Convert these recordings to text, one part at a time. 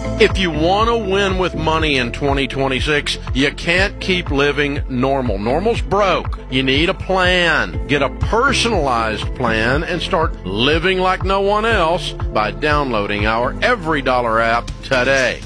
If you want to win with money in 2026, you can't keep living normal. Normal's broke. You need a plan. Get a personalized plan and start living like no one else by downloading our Every Dollar app today.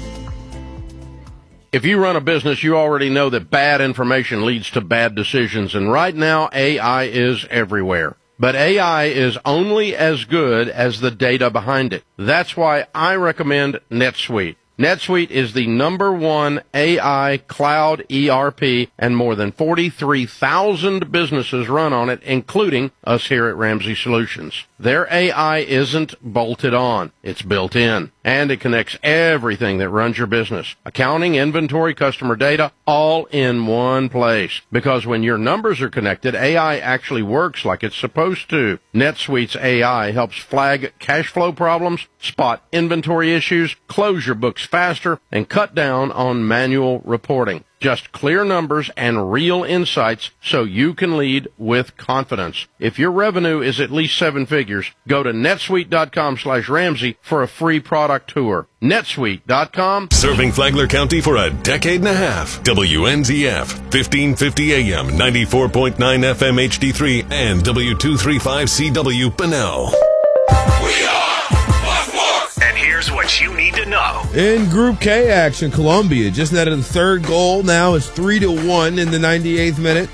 If you run a business, you already know that bad information leads to bad decisions, and right now AI is everywhere. But AI is only as good as the data behind it. That's why I recommend NetSuite. NetSuite is the #1 AI cloud ERP, and more than 43,000 businesses run on it, including us here at Ramsey Solutions. Their AI isn't bolted on. It's built in, and it connects everything that runs your business. Accounting, inventory, customer data, all in one place. Because when your numbers are connected, AI actually works like it's supposed to. NetSuite's AI helps flag cash flow problems, spot inventory issues, close your books faster, and cut down on manual reporting. Just clear numbers and real insights so you can lead with confidence. If your revenue is at least 7 figures, go to netsuite.com/Ramsey for a free product tour. netsuite.com. Serving Flagler County for a decade and a half. WNZF, 1550 AM, 94.9 FM HD3, and W235CW Bunnell. We are and here's what you need to know. In Group K action, Colombia just netted the third goal. Now it's 3-1 in the 98th minute,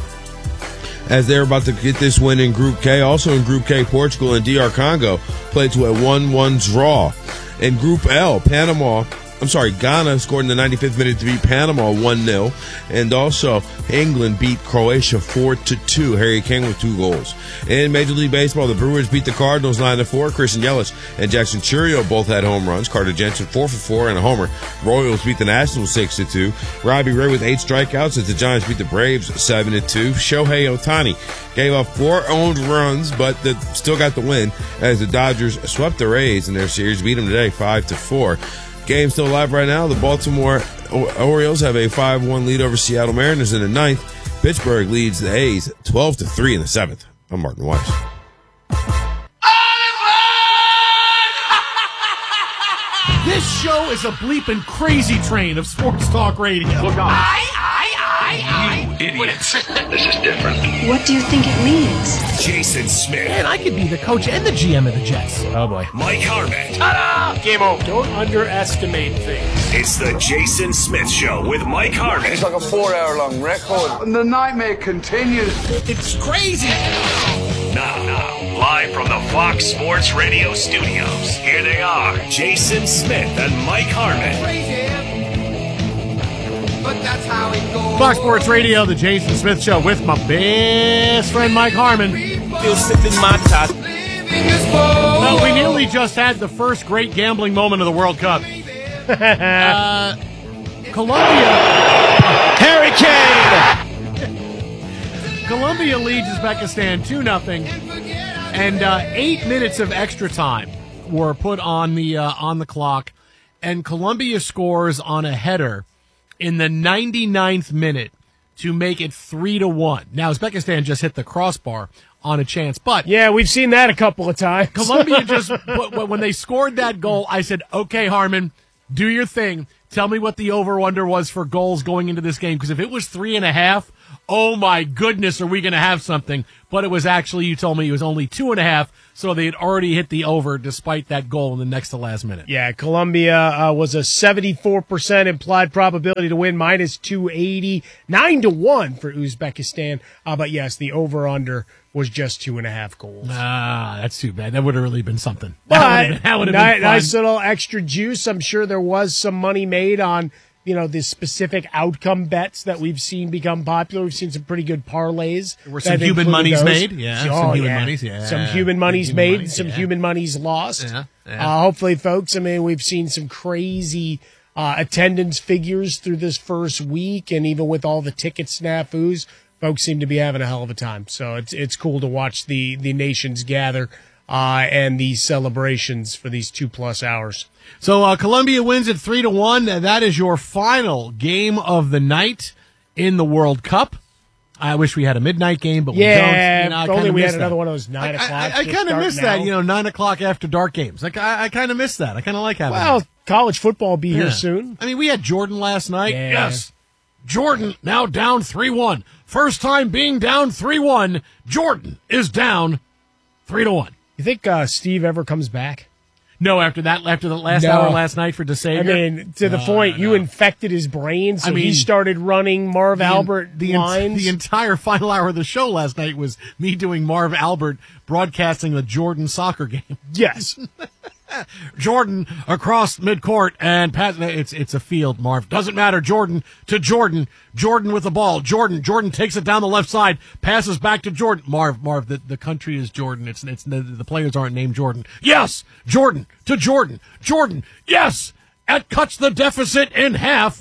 as they're about to get this win in Group K. Also in Group K, Portugal and DR Congo played to a 1-1 draw. In Group L, Ghana scored in the 95th minute to beat Panama 1-0. And also, England beat Croatia 4-2. Harry Kane with 2 goals. In Major League Baseball, the Brewers beat the Cardinals 9-4. Christian Yelich and Jackson Chourio both had home runs. Carter Jensen 4-for-4 and a homer. Royals beat the Nationals 6-2. Robbie Ray with 8 strikeouts as the Giants beat the Braves 7-2. Shohei Ohtani gave up 4 earned runs, but still got the win as the Dodgers swept the Rays in their series, beat them today 5-4. Game still alive right now. The Baltimore Orioles have a 5-1 lead over Seattle Mariners in the 9th. Pittsburgh leads the A's 12-3 in the 7th. I'm Martin Weiss. This show is a bleeping crazy train of sports talk radio. Look on. You idiots. This is different. What do you think it means? Jason Smith. Man, I could be the coach and the GM of the Jets. Oh, boy. Mike Harmon. Ta-da! Game over. Don't underestimate things. It's the Jason Smith Show with Mike Harmon. It's like a 4-hour-long record. And the nightmare continues. It's crazy. Now, live from the Fox Sports Radio studios, here they are, Jason Smith and Mike Harmon. Crazy. But that's how it goes. Fox Sports Radio, the Jason Smith Show with my best friend Mike Harmon. Still sipping my top. Well, we nearly just had the first great gambling moment of the World Cup. Colombia. Harry Kane. Colombia leads Uzbekistan 2-0, and 8 minutes of extra time were put on the clock, and Colombia scores on a header in the 99th minute to make it 3-1. Now, Uzbekistan just hit the crossbar on a chance, but yeah, we've seen that a couple of times. Colombia just when they scored that goal, I said, "Okay, Harmon, do your thing. Tell me what the over/under was for goals going into this game, because if it was 3.5, oh my goodness, are we going to have something?" But it was actually, you told me it was only 2.5, so they had already hit the over despite that goal in the next to last minute. Yeah, Colombia was a 74% implied probability to win, minus 280, 9-1 for Uzbekistan. But yes, the over/under was just 2.5 goals. That's too bad. That would have really been something. But that would have been fun. Nice little extra juice. I'm sure there was some money made on, the specific outcome bets that we've seen become popular. We've seen some pretty good parlays. There were some human monies made. Yeah, some human monies made and some human monies lost. Yeah. Hopefully, folks, we've seen some crazy attendance figures through this first week, and even with all the ticket snafus, folks seem to be having a hell of a time. So it's cool to watch the nations gather and these celebrations for these 2+ hours. So Colombia wins at 3-1. That is your final game of the night in the World Cup. I wish we had a midnight game, but we don't. If only we had another one of those 9 o'clock. I kind of miss that, 9 o'clock after dark games. I kind of miss that. I kind of like having that. college football will be here soon. I mean, we had Jordan last night. Yeah. Yes. Jordan now down 3-1. First time being down 3-1. Jordan is down 3-1. You think Steve ever comes back? No, after the last hour last night for DeSager. I mean, to the point you infected his brain, so he started running Marv Albert lines. The entire final hour of the show last night was me doing Marv Albert broadcasting the Jordan soccer game. Yes. Jordan across midcourt and pass. It's a field, Marv. Doesn't matter. Jordan to Jordan. Jordan with the ball. Jordan takes it down the left side. Passes back to Jordan. Marv. The country is Jordan. It's the players aren't named Jordan. Yes, Jordan to Jordan. Jordan. Yes, that cuts the deficit in half.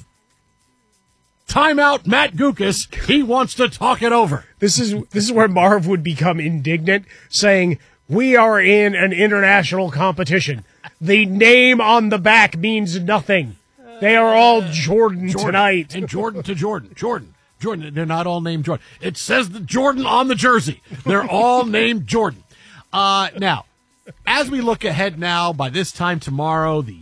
Timeout, Matt Gukas. He wants to talk it over. This is where Marv would become indignant, saying, "We are in an international competition. The name on the back means nothing. They are all Jordan tonight." And Jordan to Jordan. Jordan. They're not all named Jordan. It says the Jordan on the jersey. They're all named Jordan. Now, as we look ahead now, by this time tomorrow, the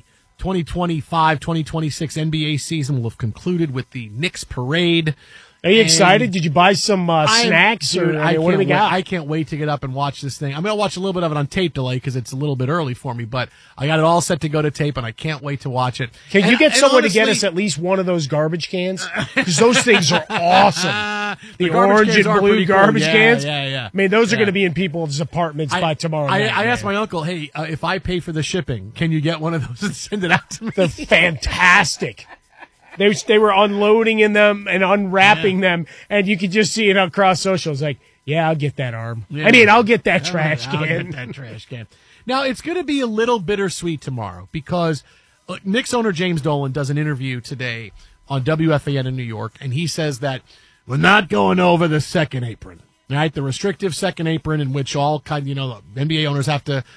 2025-2026 NBA season will have concluded with the Knicks parade. Are you excited? Did you buy some snacks? What do we got? I can't wait to get up and watch this thing. I'm going to watch a little bit of it on tape delay because it's a little bit early for me, but I got it all set to go to tape, and I can't wait to watch it. Can you get someone to get us at least one of those garbage cans? Because those things are awesome. The orange and blue garbage cans. Yeah. I mean, those are going to be in people's apartments by tomorrow night. I asked my uncle, hey, if I pay for the shipping, can you get one of those and send it out to me? They're fantastic. They were unloading in them and unwrapping them, and you could just see it across socials. Like, yeah, I'll get that arm. Yeah. I mean, I'll get that trash can. I'll get that trash can. Now, it's going to be a little bittersweet tomorrow because Knicks owner James Dolan does an interview today on WFAN in New York, and he says that we're not going over the second apron, right? The restrictive second apron in which all NBA owners have to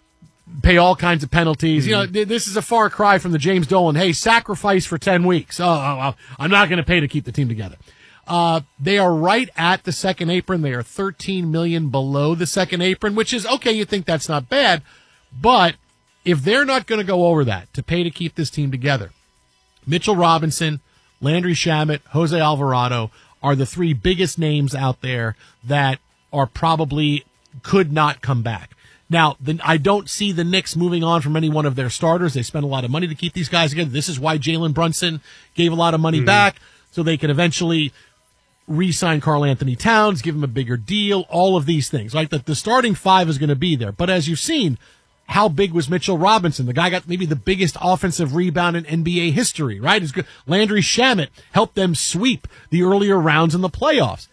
pay all kinds of penalties. Mm-hmm. This is a far cry from the James Dolan, hey, sacrifice for 10 weeks. I'm not going to pay to keep the team together. They are right at the second apron. They are $13 million below the second apron, which is, okay, you think that's not bad. But if they're not going to go over that to pay to keep this team together, Mitchell Robinson, Landry Shamet, Jose Alvarado are the three biggest names out there that are probably could not come back. Now, I don't see the Knicks moving on from any one of their starters. They spent a lot of money to keep these guys together. This is why Jalen Brunson gave a lot of money back, so they could eventually re-sign Karl Anthony Towns, give him a bigger deal, all of these things. Like the starting five is going to be there. But as you've seen, how big was Mitchell Robinson? The guy got maybe the biggest offensive rebound in NBA history, right? Landry Shamet helped them sweep the earlier rounds in the playoffs.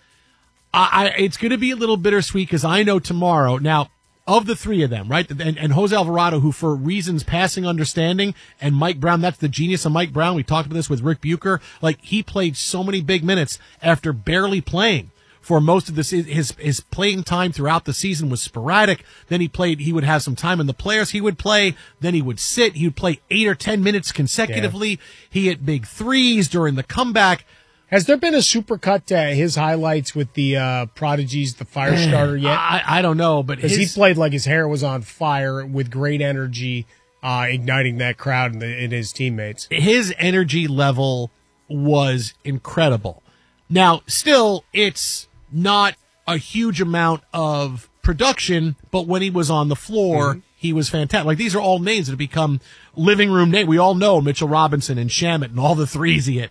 It's going to be a little bittersweet because I know tomorrow, now, of the three of them, right, and Jose Alvarado, who for reasons passing understanding, and Mike Brown, that's the genius of Mike Brown. We talked about this with Rick Bucher. Like, he played so many big minutes after barely playing for most of this. His playing time throughout the season was sporadic. Then he would have some time in the players he would play. Then he would sit. He would play 8 or 10 minutes consecutively. Yeah. He hit big threes during the comeback. Has there been a supercut to his highlights with the Prodigy's The Fire Starter yet? I don't know, but because he played like his hair was on fire with great energy, igniting that crowd and his teammates. His energy level was incredible. Now, still, it's not a huge amount of production, but when he was on the floor, he was fantastic. Like, these are all names that have become living room names. We all know Mitchell Robinson and Shamet and all the threes he hit.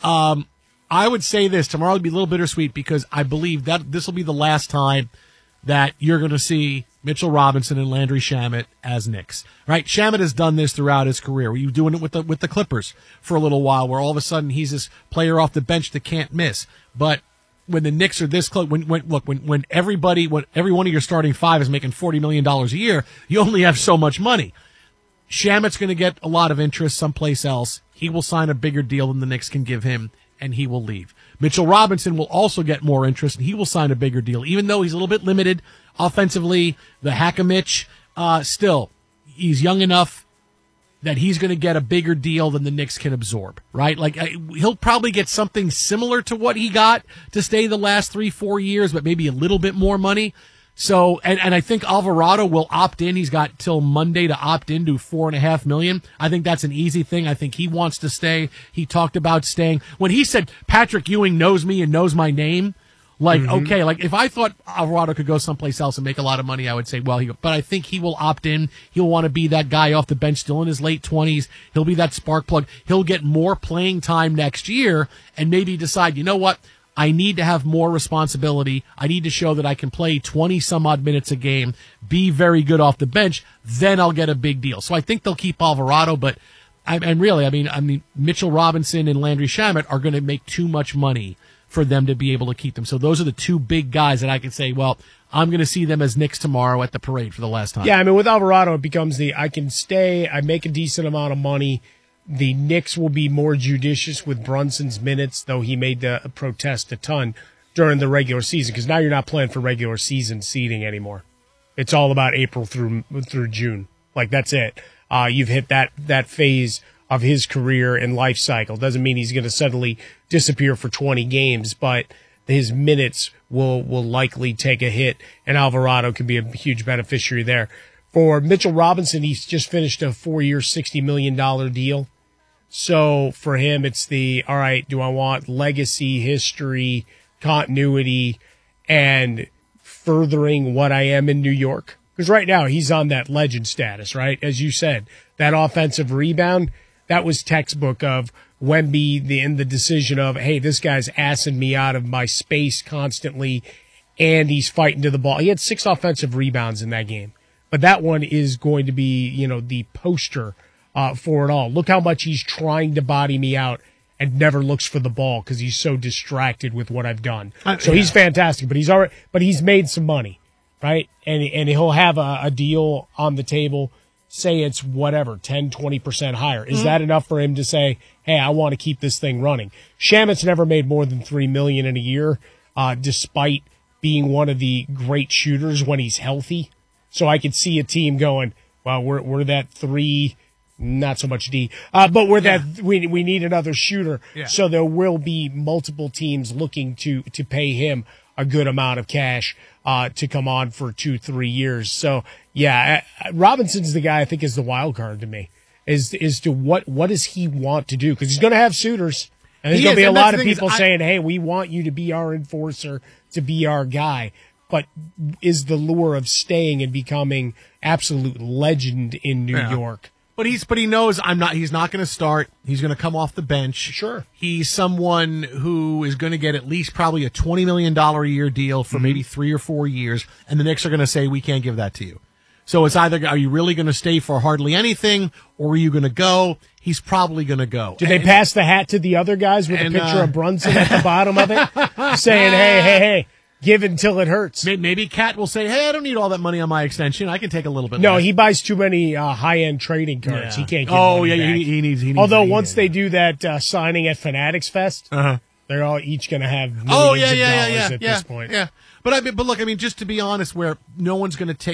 I would say this, tomorrow will be a little bittersweet because I believe that this will be the last time that you're going to see Mitchell Robinson and Landry Shamet as Knicks, right? Shamet has done this throughout his career. He was doing it with the Clippers for a little while, where all of a sudden he's this player off the bench that can't miss. But when the Knicks are this close, when every one of your starting five is making $40 million a year, you only have so much money. Shamet's going to get a lot of interest someplace else. He will sign a bigger deal than the Knicks can give him, and he will leave. Mitchell Robinson will also get more interest, and he will sign a bigger deal. Even though he's a little bit limited offensively, the Hack-a-Mitch, still, he's young enough that he's going to get a bigger deal than the Knicks can absorb, right? Like, he'll probably get something similar to what he got to stay the last 3-4 years, but maybe a little bit more money. So, and I think Alvarado will opt in. He's got till Monday to opt in to $4.5 million. I think that's an easy thing. I think he wants to stay. He talked about staying. When he said Patrick Ewing knows me and knows my name, like, okay, like if I thought Alvarado could go someplace else and make a lot of money, I would say, well, but I think he will opt in. He'll want to be that guy off the bench, still in his late 20s. He'll be that spark plug. He'll get more playing time next year and maybe decide, you know what? I need to have more responsibility. I need to show that I can play 20 some odd minutes a game, be very good off the bench. Then I'll get a big deal. So I think they'll keep Alvarado, but I mean, Mitchell Robinson and Landry Shamet are going to make too much money for them to be able to keep them. So those are the two big guys that I can say, well, I'm going to see them as Knicks tomorrow at the parade for the last time. Yeah, I mean, with Alvarado, it becomes I can stay, I make a decent amount of money. The Knicks will be more judicious with Brunson's minutes, though he made the protest a ton during the regular season, because now you're not playing for regular season seeding anymore. It's all about April through June. Like, that's it. You've hit that phase of his career and life cycle. Doesn't mean he's going to suddenly disappear for 20 games, but his minutes will likely take a hit, and Alvarado can be a huge beneficiary there. For Mitchell Robinson, he's just finished a 4-year, $60 million deal. So for him, it's all right, do I want legacy, history, continuity, and furthering what I am in New York? Because right now he's on that legend status, right? As you said, that offensive rebound, that was textbook of Wemby in the decision of, hey, this guy's assing me out of my space constantly, and he's fighting to the ball. He had 6 offensive rebounds in that game. But that one is going to be, the poster for it all. Look how much he's trying to body me out and never looks for the ball because he's so distracted with what I've done. So he's fantastic, but he's made some money, right? And he'll have a deal on the table. Say it's whatever, 10, 20% higher. Is that enough for him to say, hey, I want to keep this thing running? Shamet's never made more than $3 million in a year, despite being one of the great shooters when he's healthy. So I could see a team going, well, we're that 3, not so much D, but we're that we need another shooter. Yeah. So there will be multiple teams looking to pay him a good amount of cash to come on for 2-3 years. So yeah, Robinson's the guy I think is the wild card to me. Is to what does he want to do? Because he's going to have suitors, and there's going to be a lot of people saying, hey, we want you to be our enforcer, to be our guy. But is the lure of staying and becoming absolute legend in New York? But he knows he's not going to start. He's going to come off the bench. Sure. He's someone who is going to get at least probably a $20 million a year deal for maybe 3 or 4 years. And the Knicks are going to say, we can't give that to you. So it's either, are you really going to stay for hardly anything, or are you going to go? He's probably going to go. Did they pass the hat to the other guys with a picture of Brunson at the bottom of it? Saying, hey. Give until it hurts. Maybe Cat will say, hey, I don't need all that money on my extension. I can take a little bit No, less. He buys too many high-end trading cards. Yeah. He can't give money back. He needs. Although once they do that signing at Fanatics Fest, they're all each going to have millions of dollars at this point. Yeah. But look, just to be honest, where no one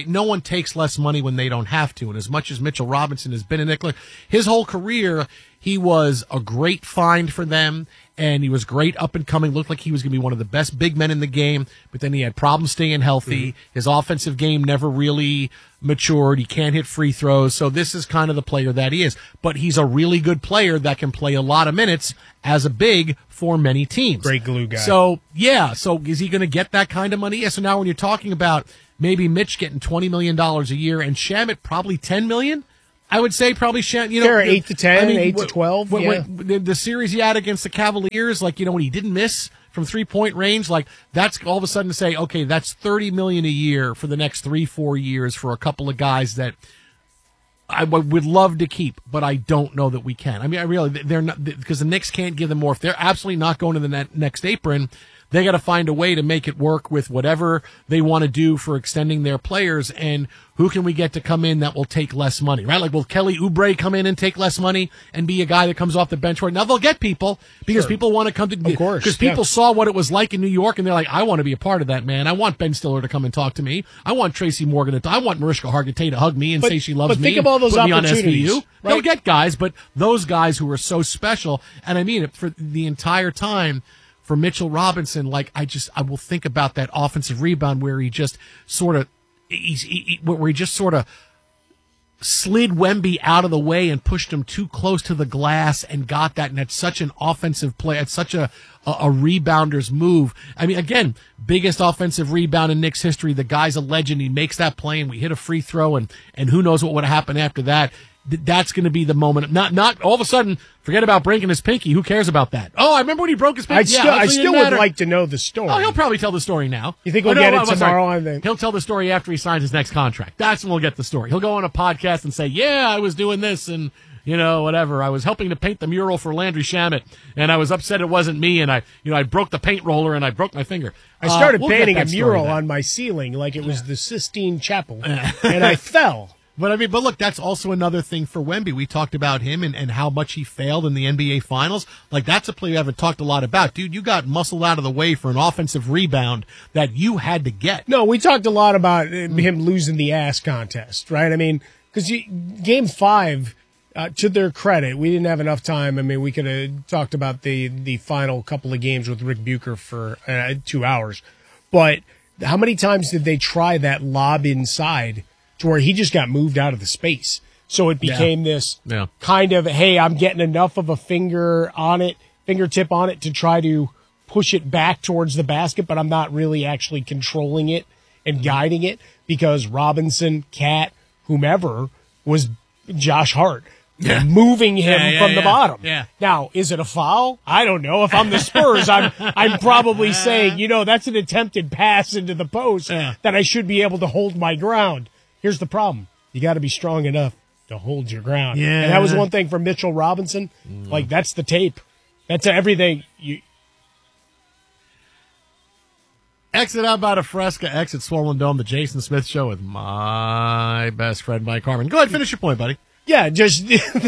takes less money when they don't have to. And as much as Mitchell Robinson has been a Knick, his whole career, he was a great find for them. And he was great up and coming, looked like he was going to be one of the best big men in the game, but then he had problems staying healthy. His offensive game never really matured. He can't hit free throws. So this is kind of the player that he is. But he's a really good player that can play a lot of minutes as a big for many teams. Great glue guy. So, so is he going to get that kind of money? Yeah, so now when you're talking about maybe Mitch getting $20 million a year and Shamet probably $10 million, I would say probably, They're 8 to 10, 8 to 12. When the series he had against the Cavaliers, when he didn't miss from 3-point range, that's all of a sudden to say, okay, that's $30 million a year for the next 3-4 years for a couple of guys that I would love to keep, but I don't know that we can. They're not, because the Knicks can't give them more. If they're absolutely not going to the next apron, they got to find a way to make it work with whatever they want to do for extending their players. And who can we get to come in that will take less money, right? Will Kelly Oubre come in and take less money and be a guy that comes off the bench? Now they'll get people because people want to come to, of course, because people saw what it was like in New York and they're like, I want to be a part of that, man. I want Ben Stiller to come and talk to me. I want Tracy Morgan I want Mariska Hargitay to hug me and say she loves me. But think of all those opportunities. Right? They'll get guys, but those guys who are so special, and I mean it for the entire time, for Mitchell Robinson, like I will think about that offensive rebound where he just sort of slid Wemby out of the way and pushed him too close to the glass and got that. And that's such an offensive play. It's such a rebounder's move. I mean, again, biggest offensive rebound in Knicks history. The guy's a legend. He makes that play and we hit a free throw and who knows what would have happened after that. That's going to be the moment. Not all of a sudden, forget about breaking his pinky. Who cares about that? Oh, I remember when he broke his pinky. I still would like to know the story. Oh, he'll probably tell the story now. You think we'll get it tomorrow? He'll tell the story after he signs his next contract. That's when we'll get the story. He'll go on a podcast and say, yeah, I was doing this and, whatever. I was helping to paint the mural for Landry Shamet, and I was upset it wasn't me, and I broke the paint roller and I broke my finger. I started painting a mural on my ceiling like it was the Sistine Chapel, and I fell. But look, that's also another thing for Wemby. We talked about him and how much he failed in the NBA Finals. Like, that's a play we haven't talked a lot about. Dude, you got muscled out of the way for an offensive rebound that you had to get. No, we talked a lot about him losing the ass contest, right? I mean, because Game 5, to their credit, we didn't have enough time. I mean, we could have talked about the final couple of games with Rick Bucher for 2 hours. But how many times did they try that lob inside to where he just got moved out of the space? So it became this kind of, hey, I'm getting enough of a fingertip on it to try to push it back towards the basket, but I'm not really actually controlling it and guiding it because Robinson, Cat, whomever was Josh Hart. Moving him from the bottom. Yeah. Now, is it a foul? I don't know. If I'm the Spurs, I'm probably saying, that's an attempted pass into the post that I should be able to hold my ground. Here's the problem. You got to be strong enough to hold your ground. Yeah. And that was one thing for Mitchell Robinson. Like, that's the tape. That's everything. Exit out by the Fresca, exit Swollen Dome, the Jason Smith Show with my best friend, Mike Harmon. Go ahead, finish your point, buddy. Yeah, just,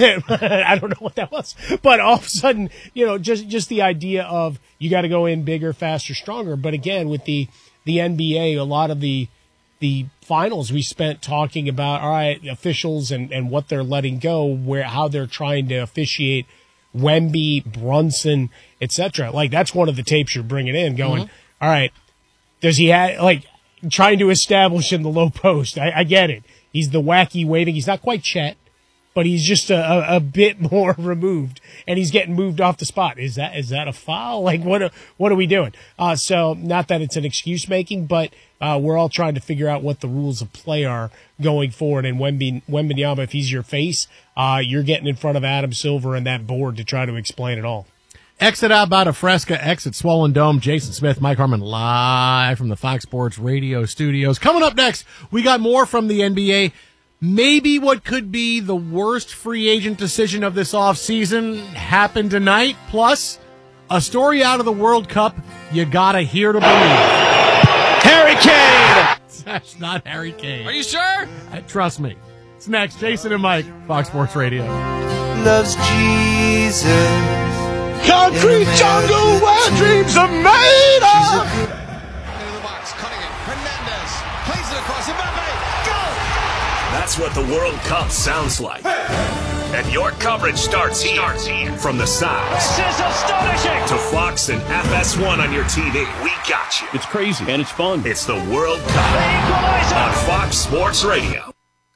I don't know what that was. But all of a sudden, just the idea of you got to go in bigger, faster, stronger. But again, with the NBA, a lot of the finals we spent talking about, all right, officials and what they're letting go, how they're trying to officiate Wemby, Brunson, etc. Like, that's one of the tapes you're bringing in going, all right, does he have, trying to establish in the low post. I get it. He's the wacky waiting. He's not quite Chet, but he's just a bit more removed, and he's getting moved off the spot. Is that a foul? Like, what are we doing? So not that it's an excuse making, but we're all trying to figure out what the rules of play are going forward. And Wembanyama, if he's your face, you're getting in front of Adam Silver and that board to try to explain it all. Exit out by the Fresca, exit Swollen Dome. Jason Smith, Mike Harmon, live from the Fox Sports Radio studios. Coming up next, we got more from the NBA. Maybe what could be the worst free agent decision of this offseason happened tonight. Plus, a story out of the World Cup you gotta hear to believe. Harry Kane! That's not Harry Kane. Are you sure? Trust me. It's next. Jason and Mike, Fox Sports Radio. Loves Jesus. Concrete jungle where dreams are made of! Into the box, cutting it. Hernandez plays it across. Mbappe, go! That's what the World Cup sounds like. And your coverage starts here. From the sides. This is astonishing! To Fox and FS1 on your TV. We got you. It's crazy and it's fun. It's the World Cup on Fox Sports Radio.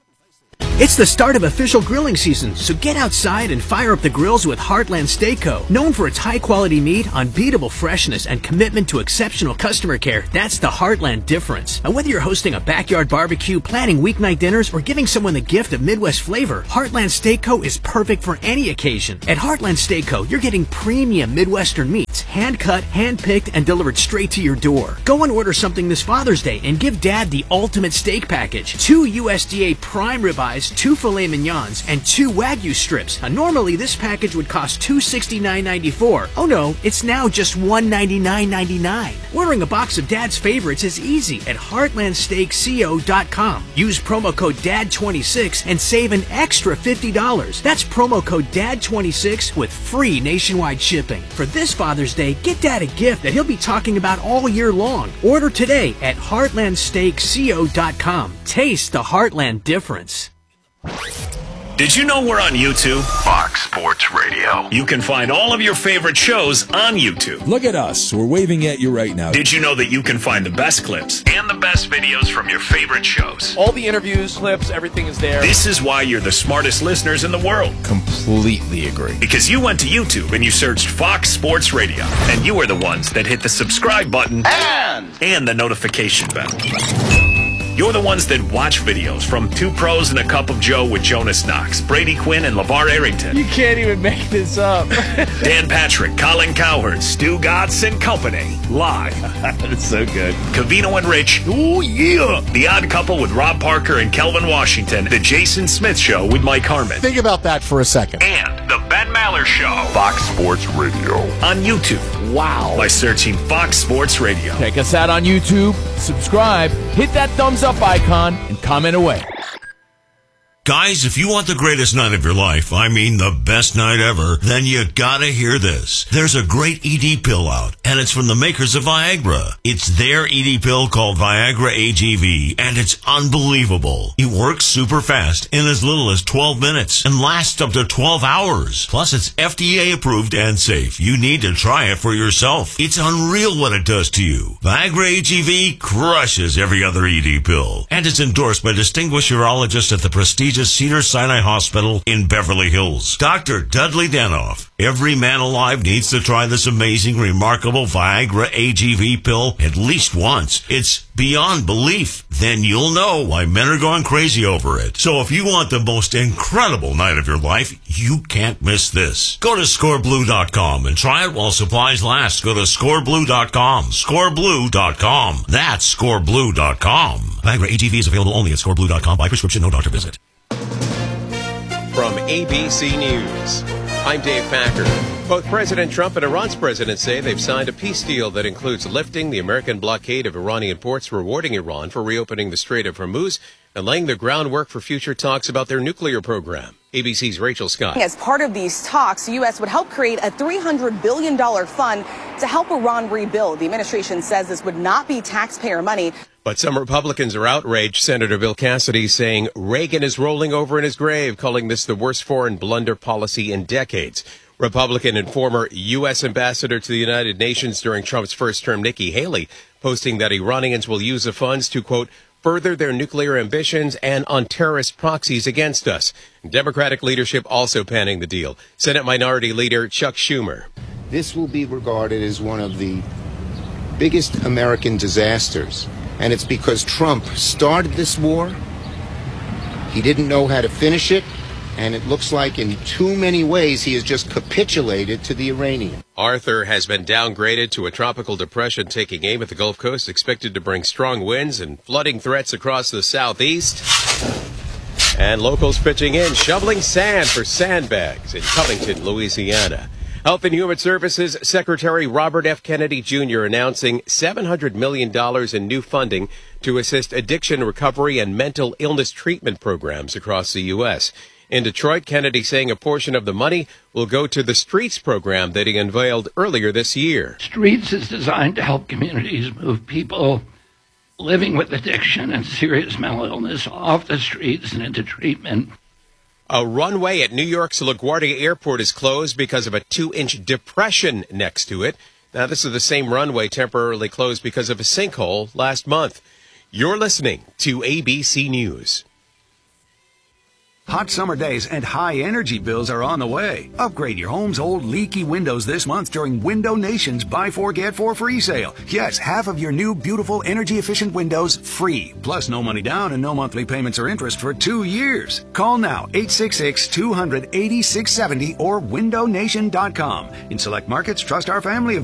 It's the start of official grilling season, so get outside and fire up the grills with Heartland Steakco. Known for its high-quality meat, unbeatable freshness, and commitment to exceptional customer care, that's the Heartland difference. And whether you're hosting a backyard barbecue, planning weeknight dinners, or giving someone the gift of Midwest flavor, Heartland Steakco is perfect for any occasion. At Heartland Steakco, you're getting premium Midwestern meats, hand-cut, hand-picked, and delivered straight to your door. Go and order something this Father's Day and give Dad the ultimate steak package. 2 USDA prime ribeyes, 2 filet mignons, and 2 Wagyu strips. Normally, this package would cost $269.94. Oh no, it's now just $199.99. Ordering a box of Dad's favorites is easy at HeartlandSteakCo.com. Use promo code DAD26 and save an extra $50. That's promo code DAD26 with free nationwide shipping. For this Father's Day, get Dad a gift that he'll be talking about all year long. Order today at HeartlandSteakCo.com. Taste the Heartland difference. Did you know we're on YouTube? Fox. Fox Sports Radio. You can find all of your favorite shows on YouTube. Look at us. We're waving at you right now. Did you know that you can find the best clips and the best videos from your favorite shows? All the interviews, clips, everything is there. This is why you're the smartest listeners in the world. Completely agree. Because you went to YouTube and you searched Fox Sports Radio, and you are the ones that hit the subscribe button and the notification bell. You're the ones that watch videos from Two Pros and a Cup of Joe with Jonas Knox, Brady Quinn, and LeVar Arrington. You can't even make this up. Dan Patrick, Colin Cowherd, Stu Gatz and Company. Live. That's so good. Covino and Rich. Oh, yeah. The Odd Couple with Rob Parker and Kelvin Washington. The Jason Smith Show with Mike Harmon. Think about that for a second. And the Ben Maller Show. Fox Sports Radio. On YouTube. Wow. By searching Fox Sports Radio. Check us out on YouTube. Subscribe. Hit that thumbs up icon and comment away. Guys, if you want the greatest night of your life, I mean the best night ever, then you gotta hear this. There's a great ED pill out, and it's from the makers of Viagra. It's their ED pill called Viagra AGV, and it's unbelievable. It works super fast in as little as 12 minutes and lasts up to 12 hours. Plus, it's FDA approved and safe. You need to try it for yourself. It's unreal what it does to you. Viagra AGV crushes every other ED pill, and it's endorsed by distinguished urologists at the prestigious Cedars-Sinai Hospital in Beverly Hills. Dr. Dudley Danoff. Every man alive needs to try this amazing, remarkable Viagra AGV pill at least once. It's beyond belief. Then you'll know why men are going crazy over it. So if you want the most incredible night of your life, you can't miss this. Go to scoreblue.com and try it while supplies last. Go to scoreblue.com. Scoreblue.com. That's scoreblue.com. Viagra AGV is available only at scoreblue.com by prescription, no doctor visit. From ABC News, I'm Dave Packer. Both President Trump and Iran's president say they've signed a peace deal that includes lifting the American blockade of Iranian ports, rewarding Iran for reopening the Strait of Hormuz, and laying the groundwork for future talks about their nuclear program. ABC's Rachel Scott. As part of these talks, the U.S. would help create a $300 billion fund to help Iran rebuild. The administration says this would not be taxpayer money. But some Republicans are outraged. Senator Bill Cassidy saying Reagan is rolling over in his grave, calling this the worst foreign blunder policy in decades. Republican and former U.S. ambassador to the United Nations during Trump's first term, Nikki Haley, posting that Iranians will use the funds to, quote, further their nuclear ambitions and on terrorist proxies against us. Democratic leadership also panning the deal. Senate Minority Leader Chuck Schumer. This will be regarded as one of the biggest American disasters. And it's because Trump started this war. He didn't know how to finish it. And it looks like in too many ways he has just capitulated to the Iranians. Arthur has been downgraded to a tropical depression taking aim at the Gulf Coast, expected to bring strong winds and flooding threats across the southeast. And locals pitching in, shoveling sand for sandbags in Covington, Louisiana. Health and Human Services Secretary Robert F. Kennedy Jr. announcing $700 million in new funding to assist addiction recovery and mental illness treatment programs across the U.S. In Detroit, Kennedy saying a portion of the money will go to the Streets program that he unveiled earlier this year. Streets is designed to help communities move people living with addiction and serious mental illness off the streets and into treatment. A runway at New York's LaGuardia Airport is closed because of a 2-inch depression next to it. Now, this is the same runway temporarily closed because of a sinkhole last month. You're listening to ABC News. Hot summer days and high energy bills are on the way. Upgrade your home's old leaky windows this month during Window Nation's Buy 4 Get 4 free sale. Yes, half of your new beautiful energy efficient windows free. Plus no money down and no monthly payments or interest for 2 years. Call now 866-200-8670 or windownation.com. In select markets, trust our family of